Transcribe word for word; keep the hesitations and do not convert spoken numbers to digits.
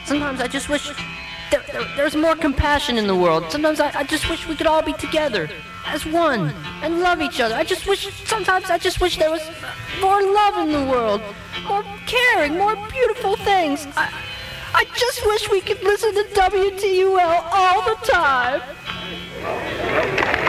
Sometimes I just wish there, there, there was more compassion in the world. Sometimes I, I just wish we could all be together as one and love each other. I just wish, sometimes I just wish there was more love in the world, more caring, more beautiful things. I, I just wish we could listen to W T U L all the time.